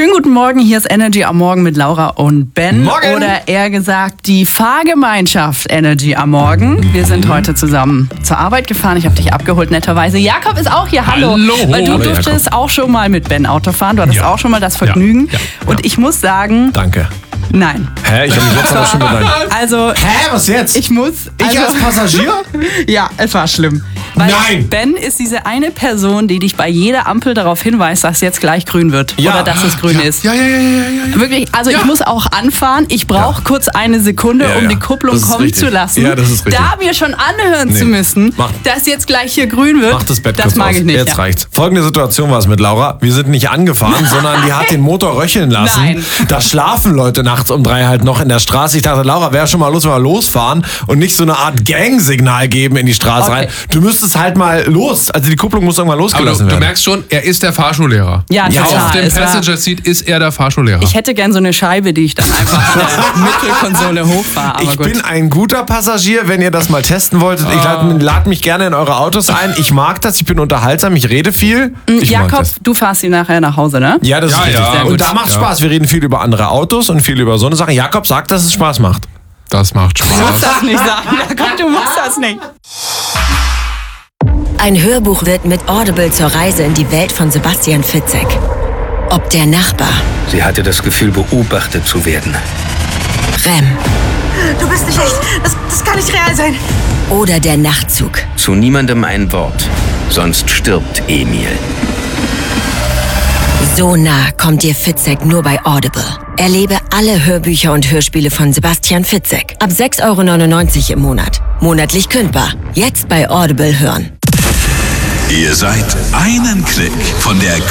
Schönen guten Morgen, hier ist Energy am Morgen mit Laura und Ben. Morgen. Oder eher gesagt, die Fahrgemeinschaft Energy am Morgen. Wir sind heute zusammen zur Arbeit gefahren. Ich habe dich abgeholt, netterweise. Jakob ist auch hier, hallo. Weil du durftest auch schon mal mit Ben Auto fahren. Du hattest auch schon mal das Vergnügen. Und ich muss sagen... Danke. Nein. Hä? Ich habe mich jetzt aber schon bedankt. Also... Hä? Was jetzt? Ich als Passagier? Ja, es war schlimm. Weil Nein. Ben ist diese eine Person, die dich bei jeder Ampel darauf hinweist, dass jetzt gleich grün wird. Ja. Oder dass es grün ist. Ja. Wirklich, also ich muss auch anfahren. Ich brauche kurz eine Sekunde, um die Kupplung Das ist kommen richtig. zu lassen. Ja, das ist richtig. Da mir schon anhören zu müssen, dass jetzt gleich hier grün wird, Mach das Bett das kurz mag aus. ich nicht. Jetzt reicht's. Folgende Situation war es mit Laura. Wir sind nicht angefahren, sondern die hat den Motor röcheln lassen. Nein. Da schlafen Leute nachts um 3 halt noch in der Straße. Ich dachte, Laura, wäre schon mal los, wenn wir losfahren und nicht so eine Art Gang-Signal geben in die Straße rein. Du müsstest halt mal los. Also die Kupplung muss irgendwann losgelassen Aber du werden. merkst schon, er ist der Fahrschullehrer. Ja, Ja, total. Auf dem Es war- Passenger Seat ist er der Fahrschullehrer. Ich hätte gern so eine Scheibe, die ich dann einfach an der Mittelkonsole hochfahre. Aber Ich gut. bin ein guter Passagier, wenn ihr das mal testen wolltet. Ich lade mich gerne in eure Autos ein. Ich mag das, ich bin unterhaltsam, ich rede viel. Ich mag Jakob, das. du fahrst sie nachher nach Hause, ne? Ja, das ist Ja, richtig. ja. Sehr Und gut. da macht Spaß. Wir reden viel über andere Autos und viel über so eine Sachen. Jakob sagt, dass es Spaß macht. Das macht Du musst Spaß. das nicht sagen. Jakob, du musst das nicht. Ein Hörbuch wird mit Audible zur Reise in die Welt von Sebastian Fitzek. Ob der Nachbar, Sie hatte das Gefühl, beobachtet zu werden. Rem Du bist nicht echt. Das kann nicht real sein. oder der Nachtzug. Zu niemandem ein Wort, sonst stirbt Emil. So nah kommt dir Fitzek nur bei Audible. Erlebe alle Hörbücher und Hörspiele von Sebastian Fitzek. Ab 6,99 € im Monat. Monatlich kündbar. Jetzt bei Audible hören. Ihr seid einen Klick von der